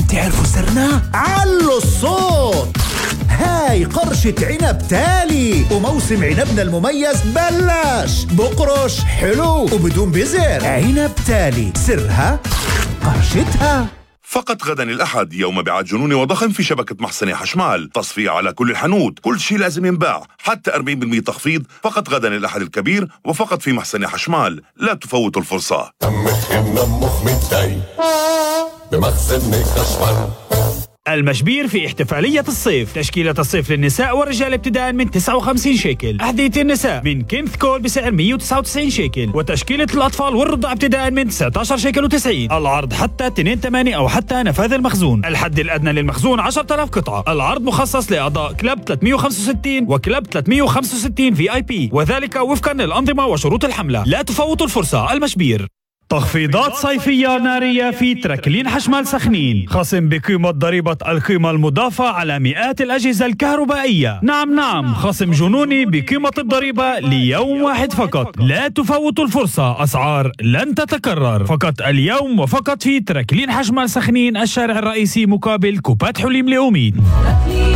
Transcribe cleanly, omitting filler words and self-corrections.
تعرفوا سرنا؟ علوا الصوت. هاي قرشة عنب تالي، وموسم عنبنا المميز بلش. بقرش حلو وبدون بذر. عنب تالي، سرها قرشتها. فقط غدا الأحد يوم بيعات جنوني وضخم في شبكة محسنة حشمال، تصفية على كل الحانوت، كل شيء لازم ينباع، حتى 40% تخفيض. فقط غدا الأحد الكبير وفقط في محسنة حشمال، لا تفوتوا الفرصة. بمخزن حشمال. المشبير في احتفالية الصيف. تشكيلة الصيف للنساء والرجال ابتداء من 59 شيكل. أحذية النساء من كينث كول بسعر 199 شيكل، وتشكيلة الأطفال والرضع ابتداء من 19 شيكل و90. العرض حتى 2/8 أو حتى نفاذ المخزون. الحد الأدنى للمخزون 10,000 قطعة. العرض مخصص لأعضاء كلب 365 وكلب 365 VIP، وذلك وفقا للأنظمة وشروط الحملة. لا تفوتوا الفرصة. المشبير. تخفيضات صيفية نارية في تركلين حشمال سخنين. خصم بقيمة ضريبة القيمة المضافة على مئات الأجهزة الكهربائية. نعم، خصم جنوني بقيمة الضريبة ليوم واحد فقط. لا تفوتوا الفرصة. أسعار لن تتكرر. فقط اليوم وفقط في تركلين حشمال سخنين، الشارع الرئيسي مقابل كوبات حليم لأميد.